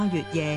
月夜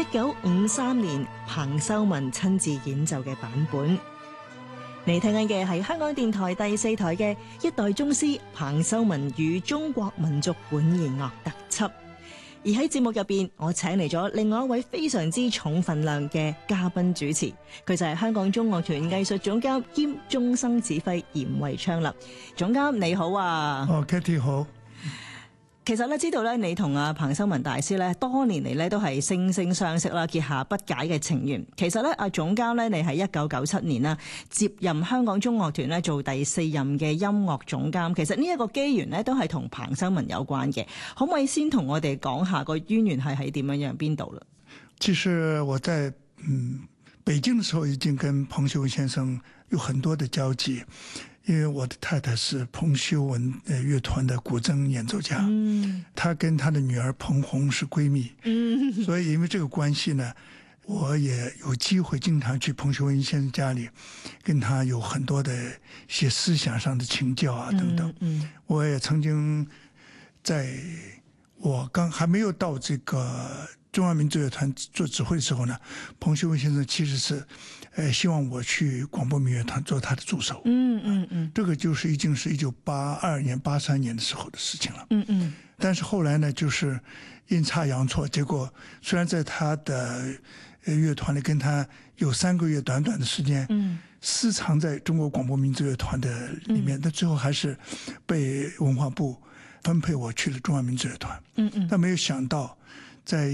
1953年彭修文親自演奏嘅版本。你聽緊嘅係香港電台第4台嘅一代宗師彭修文與中國民族管弦樂特輯。而喺節目入邊，我請嚟咗另外一位非常之重分量嘅嘉賓主持，佢就係香港中樂團藝術總監兼終生指揮嚴惠昌啦。總監你好啊。 Katie 好。 其實咧，知道咧，你同阿彭修文大師咧，多年嚟咧都係惺惺相惜啦，結下不解嘅情緣。其實咧，阿總監咧，你係1997年啦，接任香港中樂團咧做第4任嘅音樂總監。其實呢一個機緣咧，都係同彭修文有關嘅。可唔可以先同我哋講下個淵源係喺點樣邊度啦？ 其實我在北京的時候已經跟彭修文先生有很多的交集。因為我的太太是彭修文樂團的古箏演奏家，她跟她的女兒彭紅是閨蜜，所以因為這個關係呢，我也有機會經常去彭修文先生家裏，跟他有很多的一些思想上的請教啊等等。我也曾經在我還沒有到這個中央民族樂團做指揮的時候呢，彭修文先生其實是希望我去廣播民樂團做他的助手。這個就是已經是1982年、83年的時候的事情了。但是後來呢，就是陰差陽錯，結果雖然在他的樂團裏跟他有3個月短短的時間，私藏在中國廣播民族樂團的裏面，但最後還是被文化部分配我去了中央民族樂團。但沒有想到，在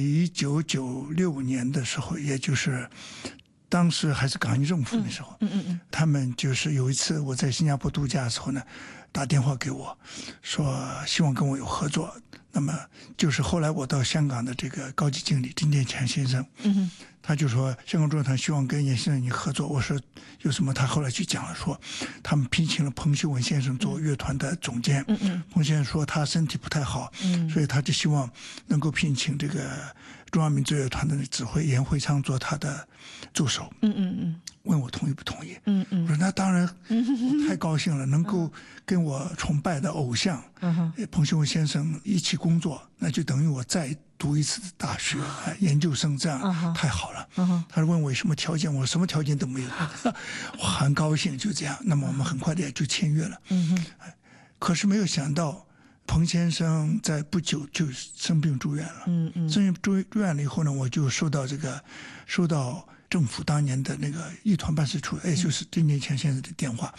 1996年的時候，也就是當時還是港英政府的時候，他們就是有一次我在新加坡度假的時候呢，打電話給我，說希望跟我有合作。那麼就是後來我到香港的這個高級經理丁建強先生，他就說香港中樂團希望跟嚴先生你合作。我說有什麼？他後來就講了，說他們聘請了彭修文先生做樂團的總監。彭先生說他身體不太好，所以他就希望能夠聘請這個中央民族樂團的指揮嚴惠昌做他的助手。問我同意不同意？我說那當然，我太高興了，能夠跟我崇拜的偶像彭修文先生一起工作，那就等於我再讀一次大學研究生，這樣太好了。他問我有什麼條件，我什麼條件都沒有，我很高興，就這樣。那麼我們很快的也就簽約了。可是沒有想到，彭先生在不久就生病住院了。生病住院了以後呢，我就收到政府當年的那個藝團辦事處，就是丁建強先生的電話，